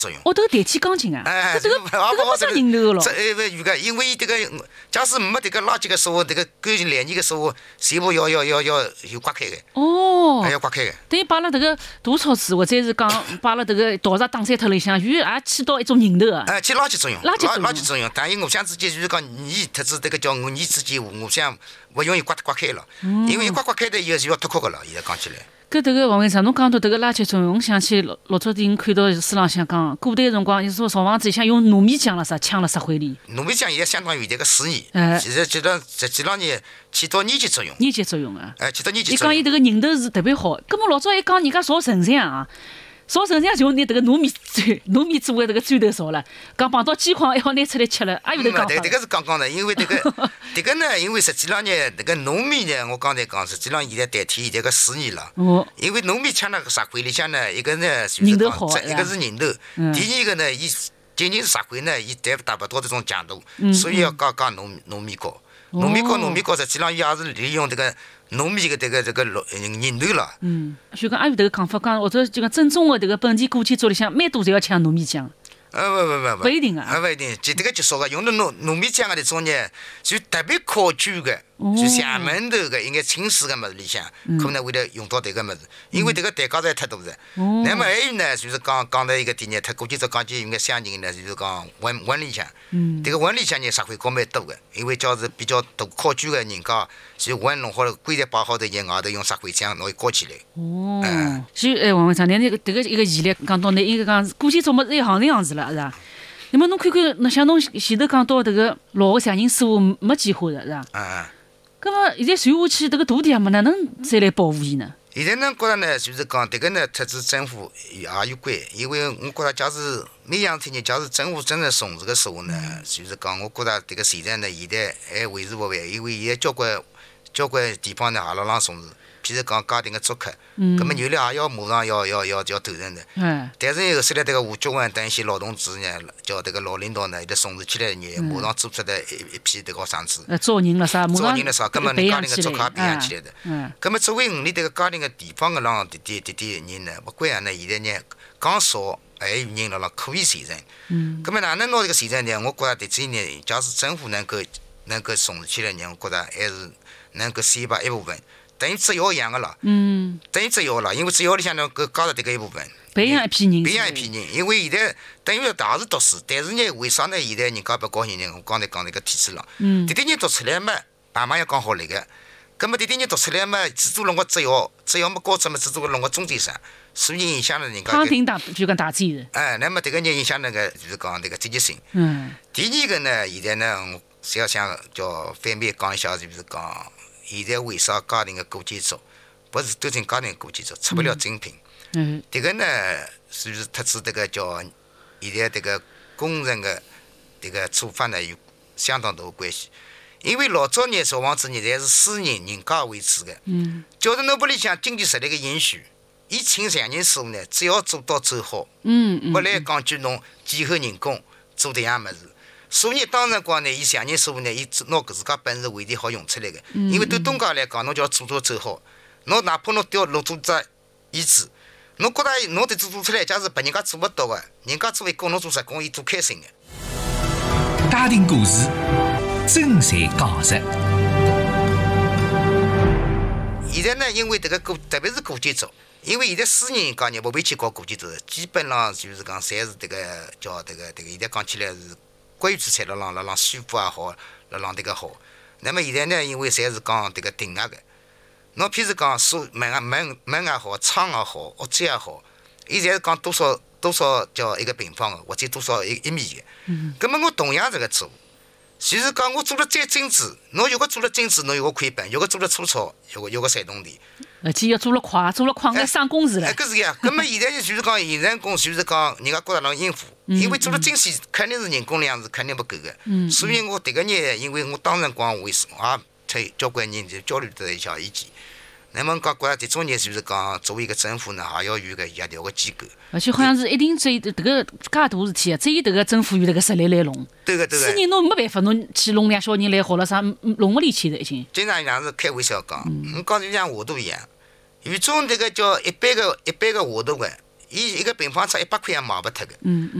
作用。 哦，这个代替钢筋啊，这个不是人头了。 因为这个，假使没这个垃圾的时候，这个干净连泥的时候，全部要刮开的。 哦， 要刮开的。 等于把了这个大超市或者是讲把了这个稻草打散脱里向，也起到一种人头啊。 起垃圾作用。 垃圾作用。但是我想之间就是讲，泥特指这个叫泥之间，我想不容易刮开了，因为刮开的以后就要脱壳的了。现在讲起来。 搿这个王会长，侬讲到这个垃圾作用，我想起老早点看到书浪向讲，古代辰光，伊说造房子想用糯米浆了啥，呛了石灰里。 糯米浆也相当于这个水泥，其实实际上呢起到粘结作用。 粘结作用啊！ 起到粘结作用。伊讲伊这个人头是特别好，根本老早一讲人家烧城墙啊。烧城墙就拿这个糯米做的这个砖头烧了，讲碰到饥荒还好拿出来吃了，也有得讲法。 这个是刚刚的，因为这个呢，因为实际上呢，这个糯米呢，我刚才讲，实际上现在代替这个水泥了。因为糯米呛那个石灰里向呢，一个呢就是讲，一个是人头，第二个呢，伊仅仅石灰呢，伊达不到这种强度，所以要加糯米膏。糯米膏实际上也是利用这个糯米的这个人头了。 就讲也有这个讲法，讲或者就讲正宗的这个本地古建筑里向，蛮多侪要呛糯米浆。不一定啊。 不一定，这个就说个用的糯米浆的这种呢，就特别考究的，就厦门头的应该清水的么子里向，可能会得用到这个么子，因为这个代价实在太多了。那么还有呢，就是讲到一个点呢，他估计这讲起应该相近呢，就是讲温里向，这个温里向呢，石灰膏蛮多的，因为叫是比较多考究的人家，就温弄好了，规则摆好的人外头用石灰浆拿伊搞起来。 所以王会长，那这个一个疑虑讲到呢，应该讲古建筑么是一行那样子了，是吧？那么侬看看，像侬前头讲到这个老的匠人师傅没计划的，是吧？那么现在传下去，这个土地么哪能再来保护伊呢？ 现在呢，觉着呢，就是讲这个呢，特指政府也有关，因为我觉着，假使每样事情，假使政府真正重视的时候呢，就是讲，我觉着这个现在呢，现在还为时不晚，因为现在交关地方呢也老重视。譬如讲家庭的租客，葛么有的也要马上要投人的。但是后头来这个吴局长等一些劳动组呢，叫这个老领导呢，有重视起来呢，马上做出的一批这个啥子。 招人了啥？ 招人了啥？葛么家庭的租客培养起来的。葛么作为我们这个家庭的地方的让人呢，不管呢，现在呢刚少还有人了可以承认。葛么哪能拿这个承认呢？我觉着对这呢，假使政府能够重视起来呢，我觉着还是能够选拔一部分。等于制药一样的了，等于制药了，因为制药里向呢，加入这个一部分， 培养一批人， 因为现在等于也是读书，但是呢，为啥呢？现在人家不高兴呢？我刚才讲那个体制了，这人读出来嘛，爸妈要讲好那个，葛么这人读出来嘛，只做弄个制药么高职嘛，只做弄个中间生，所以影响了人家。 康定就讲大战的。那么这个呢，影响那个就是讲那个积极性。第二个呢，现在呢，我只要想叫反面讲一下，就是讲。现在为啥家庭的古建筑不是都成家庭的古建筑，出不了精品？这个呢，是不是特指这个叫现在这个工人的这个做法呢有相当大的关系？因为老早呢，造房子呢侪是私人家为主的，就是侬屋里向经济实力的允许，伊请匠人师傅呢，只要做到最好，不来讲究侬几后人工做这样么子。所以当辰光呢，伊匠人师傅呢，伊拿自家本事为的好用出来的。因为对东家来讲，侬就要做到最好。侬哪怕侬弄做只椅子，侬觉得侬得做出来，假使别人家做不到的，人家做一工，侬做10工，伊多开心的。 家庭故事，真才讲实。 现在呢，因为这个特别是古建筑，因为现在私人家呢不会去搞古建筑的，基本上就是讲侪是这个叫这个，现在讲起来是。国有资产了让宣布也好，了让这个好。那么现在呢，因为侪是讲这个定额的，侬譬如讲门也好，窗也好，屋子也好，伊侪是讲多少叫一个平方的，或者多少一米的。那么我同样这个做，就是讲我做了再精致，侬如果做了精致，侬有个亏本；如果做了粗糙，有个山洞地。 而且要做了快，该上工时了。 搿是呀。那么现在就是讲现人工，就是讲人家觉得能应付，因为做了精细，肯定是人工量是肯定不够的。所以我这个呢，因为我当辰光为什么也推交关人就交流了一下意见。那么讲觉得这种人就是讲作为一个政府呢，也要有个协调的机构。 而且好像是一定只有这个介大事体啊，只有这个政府有这个实力来弄。 对个。 私人侬没办法，侬去弄2小人来好了啥，弄不里去的已经。 经常有人是开玩笑讲，我讲就像画图一样。有种这个叫一般个画图的， 伊一个平方尺100块也卖勿脱个。